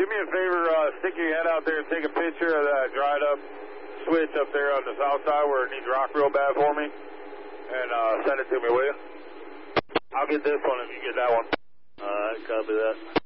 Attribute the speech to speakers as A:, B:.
A: do me a favor, stick your head out there and take a picture of that dried up switch up there on the south side where it needs rock real bad for me, and send it to me, will you? I'll get this one if you get that one.
B: All right, copy that.